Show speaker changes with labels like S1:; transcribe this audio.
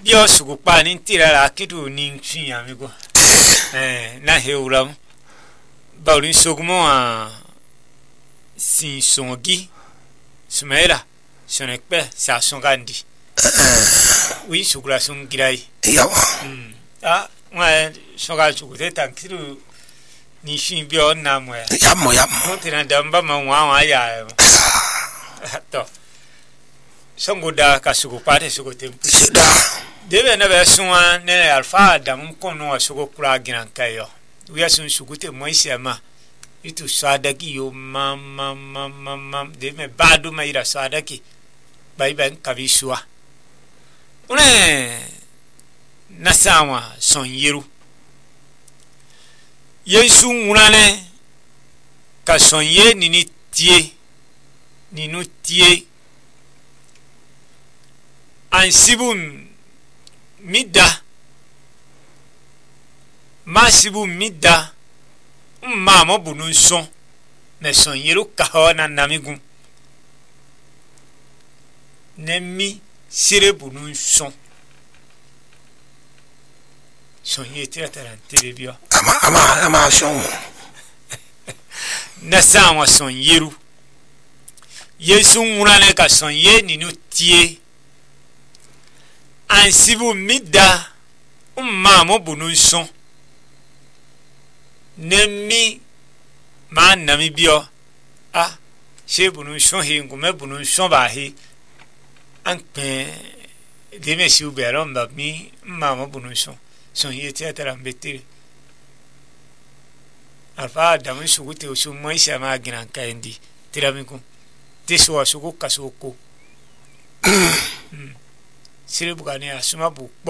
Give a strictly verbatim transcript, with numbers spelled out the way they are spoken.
S1: bio sugu pa ni tira la kitu ni fin amigo eh na he ulam ba rin sogmo a sin songi sumela sonekpe sa songandi oui sugula songirai
S2: ya
S1: ah wa songa sugu te tankiru ni fin bio na mo
S2: ya mo ya mo
S1: tira damba ma wa wa ya to songoda ka sugu pa te sugu te
S2: sida
S1: debe na be sunwa ne alfa adam kono sugu kura ginan kayo wiya sun sugu te moisema itu sadaki yo mam mam mam mam de me badu ma ira sadaki bai ben kabiswa une nasawa son yiru yesu unane ka son ye nini tie ninu tie ansibum midda masibu midda ma mo bunun son me son yiru kahona namigun nemi sire bunun son son yete ataran telebio
S2: ama ama ama son
S1: na sama son yiru yesu unane ka son ye ninu tie ansibu midda ma mo bunun son nemi ma namibio ah she bunun son he ngume bunun son ba he anpe de me si uberon ba mi ma mo bunun son son yete atara mbetire alfa damu sugute usu moisha ma ginan kaindi tiramiku tiso sugu kasoko sire bugani asuma bu